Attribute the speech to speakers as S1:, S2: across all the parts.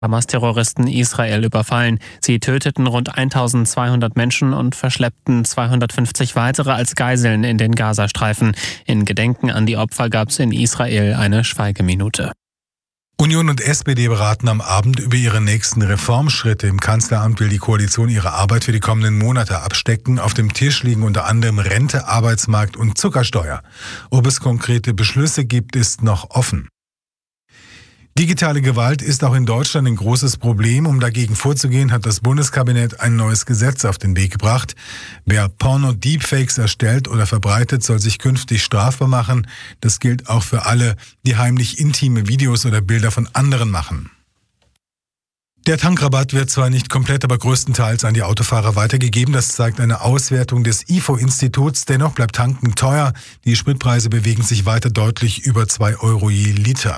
S1: Hamas-Terroristen Israel überfallen. Sie töteten rund 1200 Menschen und verschleppten 250 weitere als Geiseln in den Gazastreifen. In Gedenken an die Opfer gab es in Israel eine Schweigeminute.
S2: Union und SPD beraten am Abend über ihre nächsten Reformschritte. Im Kanzleramt will die Koalition ihre Arbeit für die kommenden Monate abstecken. Auf dem Tisch liegen unter anderem Rente, Arbeitsmarkt und Zuckersteuer. Ob es konkrete Beschlüsse gibt, ist noch offen. Digitale Gewalt ist auch in Deutschland ein großes Problem. Um dagegen vorzugehen, hat das Bundeskabinett ein neues Gesetz auf den Weg gebracht. Wer Porno-Deepfakes erstellt oder verbreitet, soll sich künftig strafbar machen. Das gilt auch für alle, die heimlich intime Videos oder Bilder von anderen machen. Der Tankrabatt wird zwar nicht komplett, aber größtenteils an die Autofahrer weitergegeben. Das zeigt eine Auswertung des IFO-Instituts. Dennoch bleibt Tanken teuer. Die Spritpreise bewegen sich weiter deutlich über 2 Euro je Liter.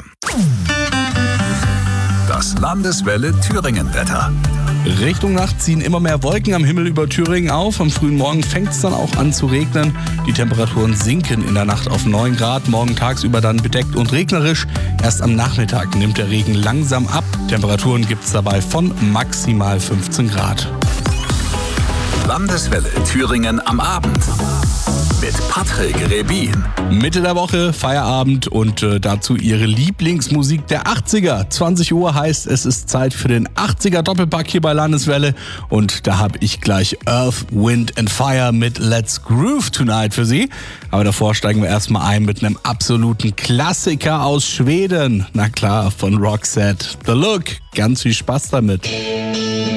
S3: Das Landeswelle Thüringen-Wetter.
S4: Richtung Nacht ziehen immer mehr Wolken am Himmel über Thüringen auf. Am frühen Morgen fängt es dann auch an zu regnen. Die Temperaturen sinken in der Nacht auf 9 Grad. Morgen tagsüber dann bedeckt und regnerisch. Erst am Nachmittag nimmt der Regen langsam ab. Temperaturen gibt es dabei von maximal 15 Grad.
S3: Landeswelle Thüringen am Abend. Mit Patrick Rebin.
S4: Mitte der Woche, Feierabend und dazu ihre Lieblingsmusik der 80er. 20 Uhr heißt, es ist Zeit für den 80er Doppelpack hier bei Landeswelle. Und da habe ich gleich Earth, Wind and Fire mit Let's Groove Tonight für Sie. Aber davor steigen wir erstmal ein mit einem absoluten Klassiker aus Schweden. Na klar, von Roxette. The Look. Ganz viel Spaß damit.